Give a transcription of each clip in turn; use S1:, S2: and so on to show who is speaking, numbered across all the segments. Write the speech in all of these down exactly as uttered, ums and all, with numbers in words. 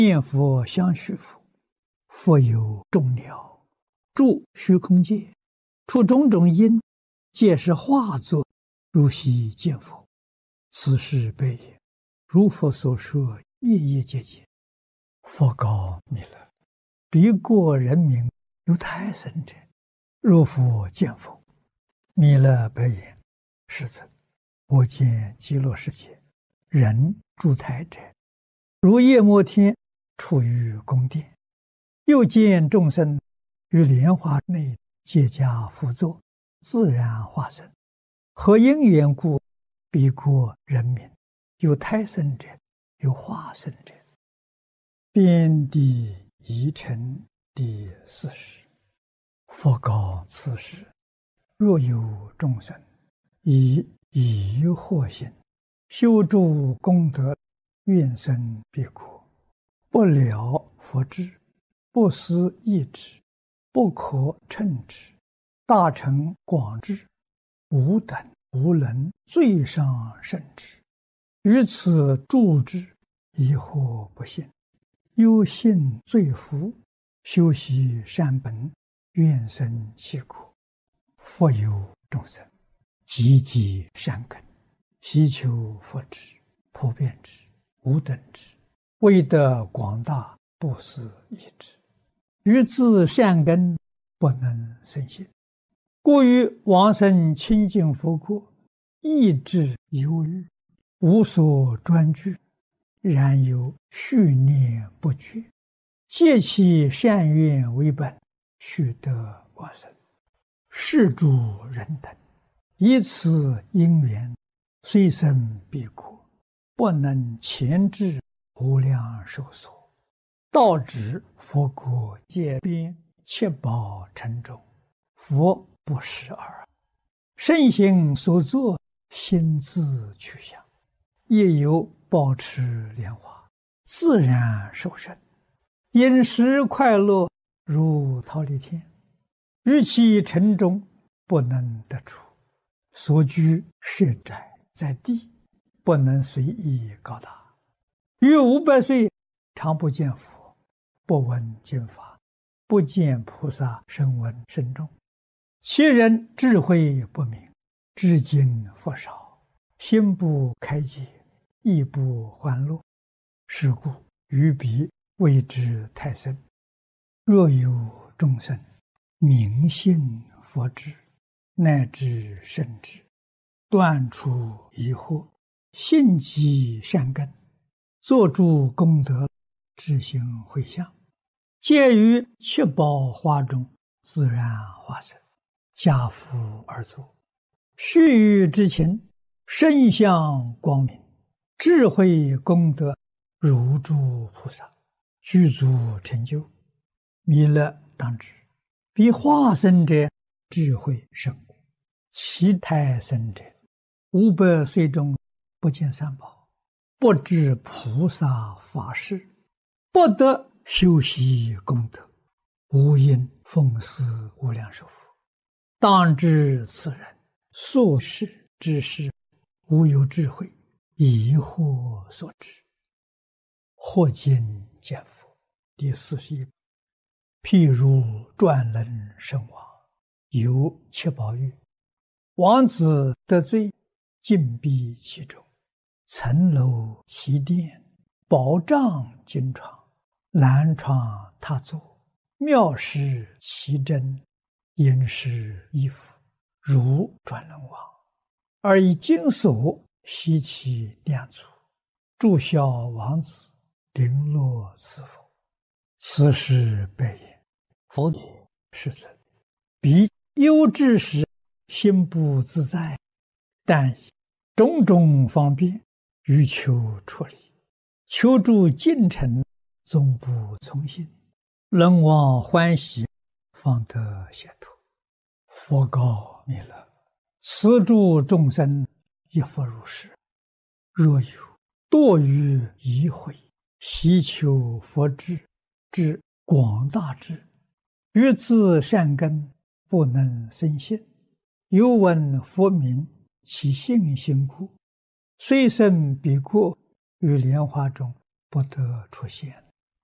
S1: 念佛相续佛，佛有众鸟，住虚空界，出种种因，皆是化作，如昔见佛。此事悲也。如佛所说，夜夜皆见。佛告弥勒：彼过人名有胎生者，若复见佛。弥勒白言：世尊，我见极乐世界人住胎者，如夜摩天处于宫殿，又见众生于莲花内皆加辅佐，自然化身。何因缘故？彼过人名有胎生者，有化身者。遍地疑尘第四十。佛告此时：若有众生以疑惑心修诸功德，愿生彼国，不了佛智，不思议之，不可称之，大乘广智，无等无能最上甚至，于此住之，疑惑不信，忧信罪福，修习善本，愿生其国。佛有众生积极善根，希求佛智，普遍之，无等之，为得广大，不思议之，于自善根不能生信，故于往生清净佛国，意志忧虑，无所专具，然有续念不绝，借其善愿为本，须得往生。是诸人等以此因缘，虽生彼国，不能前至无量寿所，到指佛国界边，七宝城中，佛不识耳。圣行所作，心自去向，亦有保持莲花，自然受生，饮食快乐，如忉利天。于其城中不能得出，所居设宅在地，不能随意高大。于五百岁常不见佛，不闻经法，不见菩萨声闻甚众。其人智慧不明，至今佛少，心不开解，亦不欢乐。是故于彼谓之太深。若有众生明信佛智，乃至圣智，断除疑惑，信积善根，作诸功德，志行回向，皆于七宝花中自然化身，家父而作，须臾之情，身相光明，智慧功德如诸菩萨，具足成就。弥勒当知，彼化身者智慧甚广，其胎生者五百岁中不见三宝，不知菩萨法事，不得修习功德，无因奉祀无量寿佛。当知此人所事之事，无有智慧，疑惑所致。或今见佛第四十一。譬如转轮圣王，有七宝狱，王子得罪，禁闭其中，层楼其殿，宝帐金床，蓝床榻座，妙饰其珍，殷实衣服，如转轮王，而以金锁悉其两足，祝孝王子，绫罗赐佛。此时白言：佛也，世尊，彼忧之时，心不自在，但以种种方便，欲求出离，求助进程，总不从心，能往欢喜，方得解脱。佛告弥勒：此诸众生亦复如是。若有堕于疑慧，希求佛智，至广大智，于自善根，不能生信，有闻佛名，其信心故，虽生彼国，于莲花中不得出现。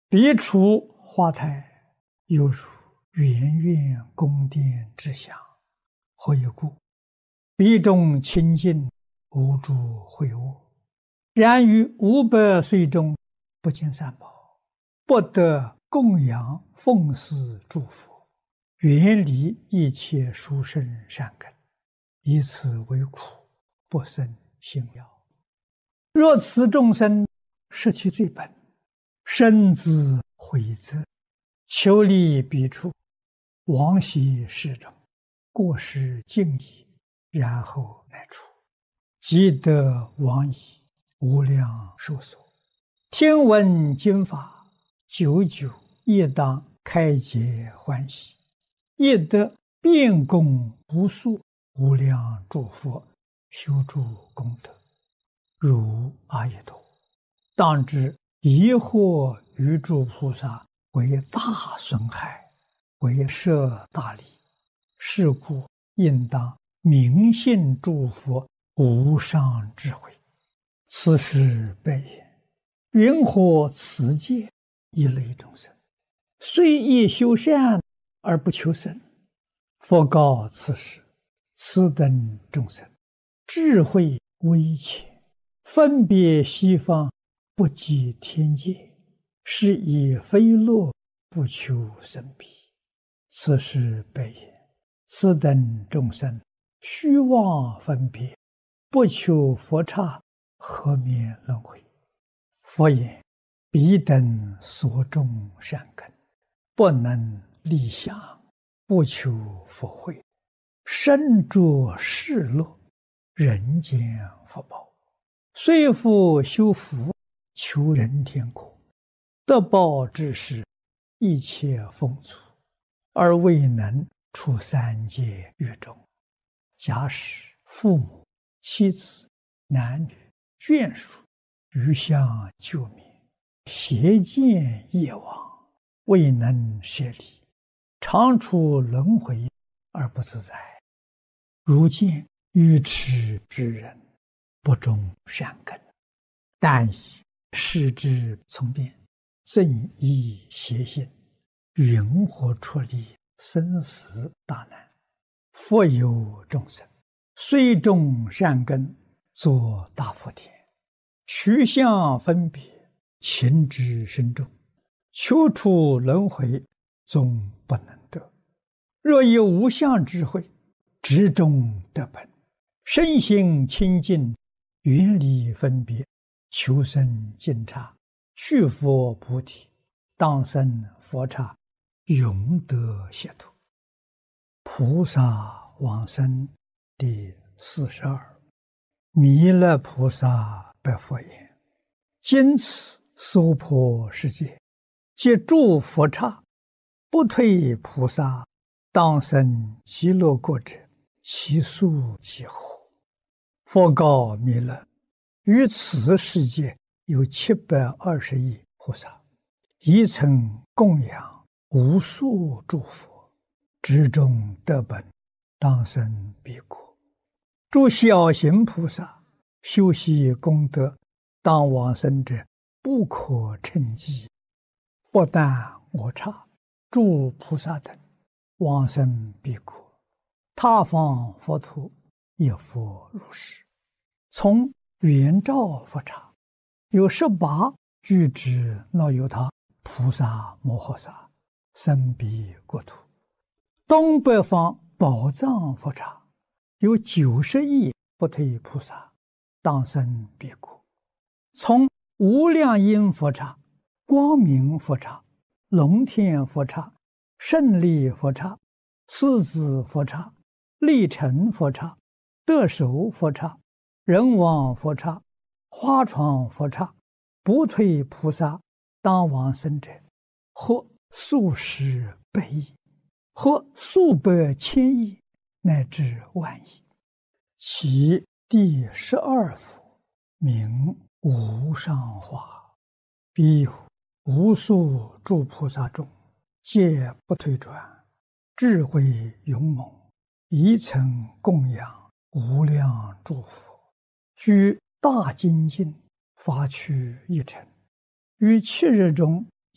S1: 彼处花台，犹如圆圆宫殿之祥。何以故？彼中清净，无诸秽恶。然于五百岁中，不见三宝，不得供养奉祀诸佛，远离一切殊胜善根，以此为苦，不生信要。若此众生失其最本，深自悔责，求离彼处，往昔世中，过失尽矣，然后乃出，即得往矣，无量寿所。听闻经法，久久亦当开解欢喜，亦得遍供无数无量诸佛，修诸功德，如阿逸多。当知疑惑于诸菩萨为大损害，为摄大利，是故应当明信诸佛无上智慧。此时备言，云何此界一类众生，虽亦修善而不求生？佛告此时，此等众生智慧微浅，分别西方，不及天界，是以非乐，不求生彼。此时备言，此等众生虚妄分别，不求佛刹，何免轮回？佛言，彼等所种善根，不能立想，不求佛慧，身着世乐，人间福报，虽复修福，求人天国，得报之时，一切丰足，而未能出三界狱中。假使父母、妻子、男女、眷属余相救灭，邪见业往，未能舍离，常处轮回而不自在。如见愚痴之人，不种善根，但以视之从变，正依邪心，云何出离生死大难？复有众生，虽种善根，作大福田，取相分别，情之深重，求出轮回，终不能得。若以无相智慧，执中得本，身心清净，远离分别，求生净刹，去佛菩提，当生佛刹，永得解脱。菩萨往生第四十二。弥勒菩萨白佛言：今此娑婆世界，皆诸佛刹，不退菩萨，当生极乐国者，其数几何？佛告弥勒：于此世界有七百二十亿菩萨，一曾供养无数诸佛，执中得本，当生彼国。诸小行菩萨修习功德，当往生者不可称计。不但我刹，诸菩萨等往生彼国，他方佛土也复如是。从圆照佛刹，有十八具之那由他菩萨摩诃萨生彼国土。东北方宝藏佛刹，有九十亿不退菩萨，当生彼国。从无量音佛刹、光明佛刹、龙天佛刹、胜利佛刹、狮子佛刹、力成佛刹、得手佛刹、人王佛刹、花床佛刹，不退菩萨当往生者，或数十百亿，或数百千亿，乃至万亿。其第十二佛名无上化，彼有无数诸菩萨中，皆不退转，智慧勇猛，一曾供养无量诸佛，居大精进，发趣一尘，于七日中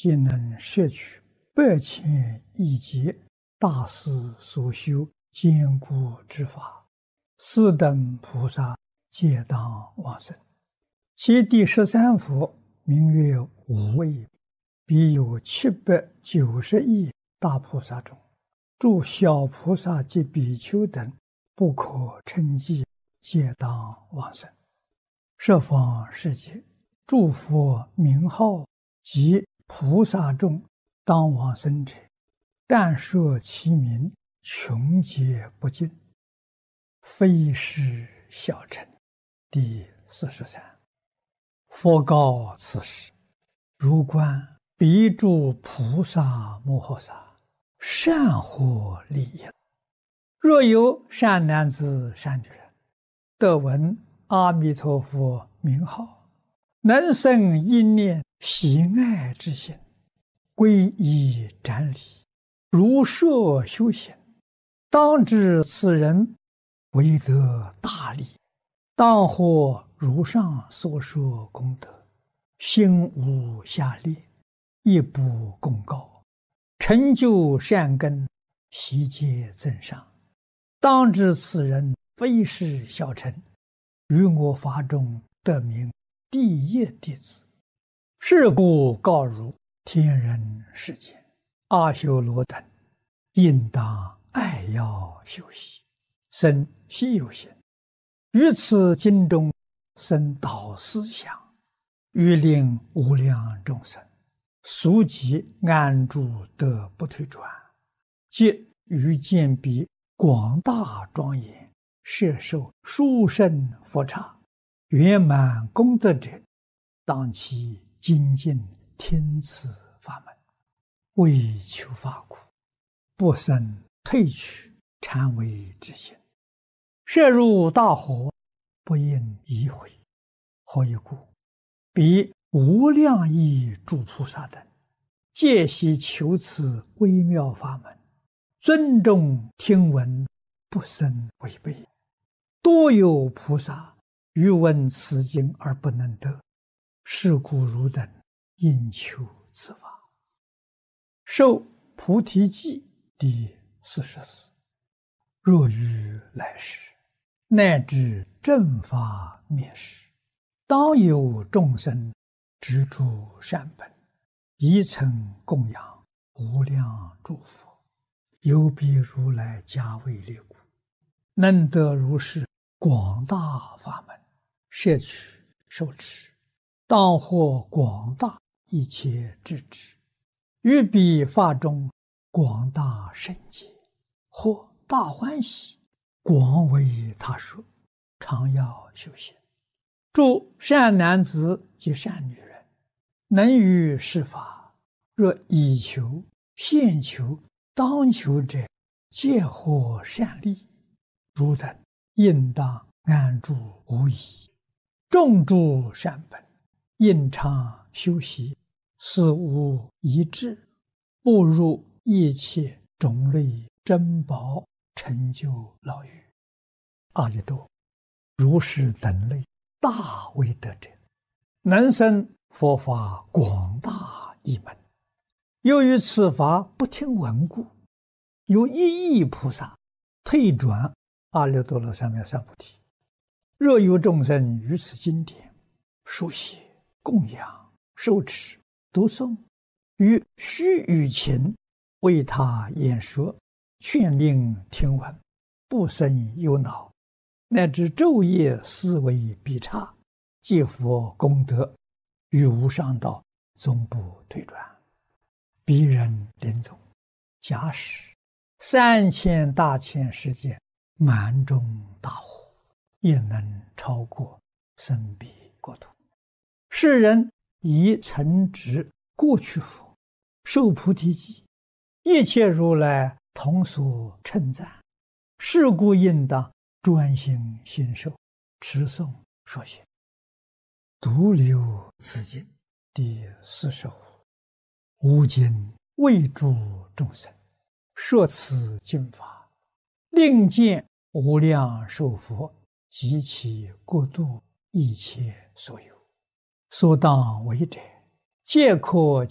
S1: 皆能摄取百千亿劫大师所修坚固之法，斯等菩萨皆当往生。其第十三佛名曰无畏，彼有七百九十亿大菩萨中，诸小菩萨及比丘等不可称计，皆当往生。十方世界诸佛名号及菩萨众当往生者，但说其名，穷劫不尽，非是小乘。第四十三。佛告此时：如观彼诸菩萨摩诃萨，善获利益。若有善男子善女人，得闻阿弥陀佛名号，能生一念喜爱之心，皈依瞻礼，如设修行，当知此人为得大利，当获如上所说功德，心无下劣，亦不共高，成就善根，悉皆增上。当知此人非是小乘，于我法中得名第一弟子。是故告汝天人世间阿修罗等，应当爱要修习，生希有行，于此经中生导思想，欲令无量众生速即安住得不退转，即于见彼广大庄严，摄受殊胜佛刹，圆满功德者，当其精进听此法门，为求法苦，不生退去禅为之心，摄入大火，不应移回。何以故？彼无量亿诸菩萨等，皆悉求此微妙法门，尊重听闻，不生违背。多有菩萨欲闻此经而不能得，是故汝等应求此法。受菩提记第四十四。若于来世，乃至正法灭世，当有众生执著善本，宜曾供养无量诸佛，有彼如来加为力故，能得如是广大法门，摄取受持，当获广大一切智智，于彼法中广大圣解，或大欢喜，广为他说，常要修行。诸善男子及善女人，能于是法，若以求、现求、当求者，皆获善利。汝等应当安住无疑，种诸善本，应常修习，死无遗志，步入一切种类珍宝，成就老于阿逸多如是等类大威德者，能生佛法广大一门。由于此法不听闻故，有一亿菩萨退转阿耨多罗三藐三菩提。若有众生于此经典书写、供养、受持、读诵，于须臾前为他演说，劝令听闻，不生忧恼，乃至昼夜思维必差，皆佛功德，于无上道终不退转。彼人临终，假使三千大千世界满中大火，也能超过生彼国土。世人以承执过去佛，受菩提记，一切如来同所称赞。是故应当专心信受，持诵说学。独留此经第四十五。吾今为诸众生说此经法，令见无量寿佛及其国度一切所有，所当为者，皆可